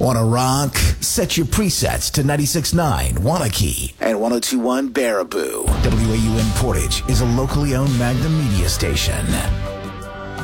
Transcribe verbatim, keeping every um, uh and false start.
Wanna rock? Set your presets to ninety-six point nine Wanakee and one oh two point one Baraboo. W A U N Portage is a locally owned Magnum media station.